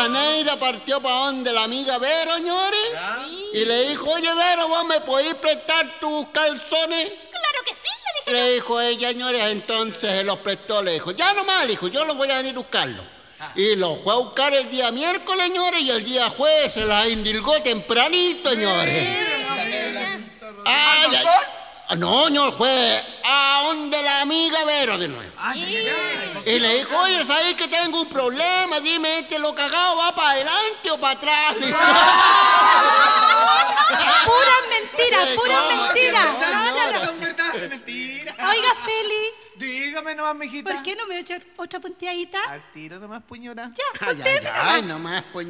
la Neira partió para donde la amiga Vero, señores. Y le dijo, oye, Vero, ¿vos me podés prestar tus calzones? Claro que sí, le dije Le dijo ella, señores, entonces se los prestó, le dijo, ya nomás, le dijo, yo los voy a venir a buscarlos. Y los fue a buscar el día miércoles, señores, y el día jueves se las indilgó tempranito, señores. Ay, ay. No, señor, fue a donde la amiga Vero de nuevo. Y le dijo, oye, ¿sabes que tengo un problema? Dime, ¿lo cagado va para adelante o para atrás? Puras mentiras, puras mentiras. Son verdad, mentira. Oiga, Feli, Dígame nomás, mijita. ¿por qué no me echar otra punteadita? Al tiro nomás, puñora. Ya, Ay, puntéame ay, nomás. nomás, pues.